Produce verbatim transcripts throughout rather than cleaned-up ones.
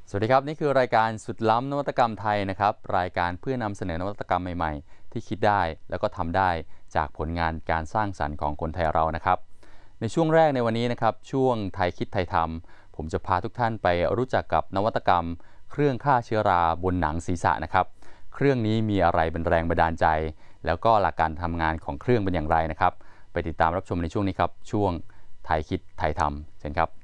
สวัสดีครับนี่คือรายการสุดล้ำนวัตกรรมไทยนะครับรายการเพื่อนำเสนอนวัตกรรมใหม่ๆที่คิดได้แล้วก็ทำได้จากผลงานการสร้างสรรค์ของคนไทยเรานะครับในช่วงแรกในวันนี้นะครับช่วงไทยคิดไทยทำผมจะพาทุกท่านไปรู้จักกับนวัตกรรมเครื่องฆ่าเชื้อราบนหนังศีรษะนะครับเครื่องนี้มีอะไรเป็นแรงบันดาลใจ แล้วก็หลักการทำงานของเครื่องเป็นอย่างไรนะครับไปติดตามรับชมในช่วงนี้ครับช่วงไทยคิดไทยทำเช่นครับ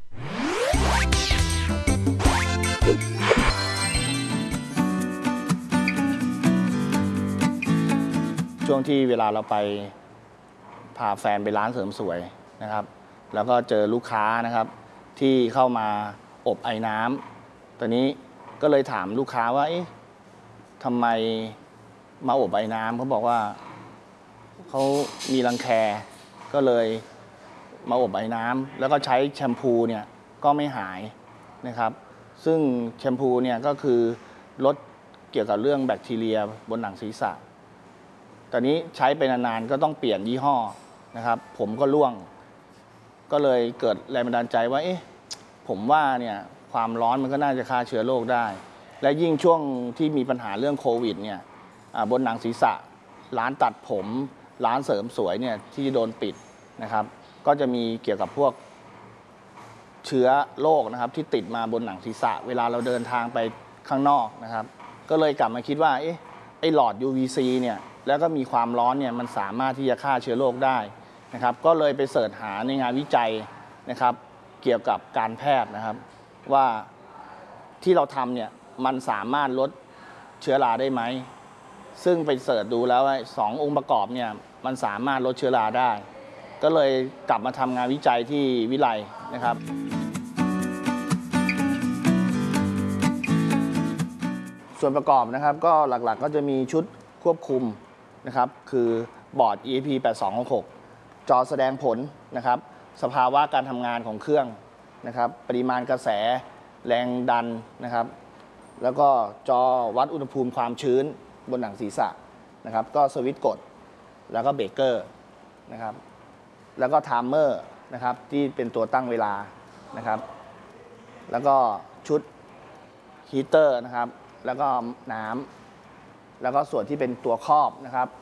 ช่วงที่เวลาเราไปพาแฟนไปร้านเสริมสวยนะครับแล้วก็เจอลูกค้านะครับที่เข้ามาอบไอ้น้ำตอนนี้ก็เลยถามลูกค้าว่าเอ๊ะทำไมมาอบไอ้น้ำเขาบอกว่าเขามีรังแคก็เลยมาอบไอ้น้ำแล้วก็ใช้แชมพูเนี่ยก็ไม่หายนะครับซึ่งแชมพูเนี่ยก็คือลดเกี่ยวกับเรื่องแบคทีเรียบนหนังศีรษะตอนนี้ใช้ไปนานๆก็ต้องเปลี่ยนยี่ห้อนะครับผมก็ร่วงก็เลยเกิดแรงบันดาลใจว่าเอ๊ะผมว่าเนี่ยความร้อนมันก็น่าจะฆ่าเชื้อโรคได้ และยิ่งช่วงที่มีปัญหาเรื่องโควิดเนี่ยบนหนังศีรษะร้านตัดผมร้านเสริมสวยเนี่ยที่โดนปิดนะครับก็จะมีเกี่ยวกับพวกเชื้อโรคนะครับที่ติดมาบนหนังศีรษะเวลาเราเดินทางไปข้างนอกนะครับก็เลยกลับมาคิดว่าเอ๊ะไอ้หลอด ยู วี ซี เนี่ยแล้วก็มีความร้อนเนี่ยมันสามารถที่จะฆ่าเชื้อโรคได้นะครับก็เลยไปเสิร์ชหาในงานวิจัยนะครับเกี่ยวกับการแพทย์นะครับว่าที่เราทำเนี่ยมันสามารถลดเชื้อราได้ไหมซึ่งไปเสิร์ชดูแล้วสององค์ประกอบเนี่ยมันสามารถลดเชื้อราได้ก็เลยกลับมาทำงานวิจัยที่วิไลนะครับส่วนประกอบนะครับก็หลักๆก็จะมีชุดควบคุมนะครับคือบอร์ด อี เอ พี แปดสองหกหก จอแสดงผลนะครับสภาวะการทำงานของเครื่องนะครับปริมาณกระแสแรงดันนะครับแล้วก็จอวัดอุณหภูมิความชื้นบนหนังศีรษะนะครับก็สวิตช์กดแล้วก็เบรกเกอร์นะครับแล้วก็ไทม์เมอร์นะครับที่เป็นตัวตั้งเวลานะครับแล้วก็ชุดฮีเตอร์นะครับแล้วก็น้ำแล้วก็ส่วนที่เป็นตัวครอบนะครับ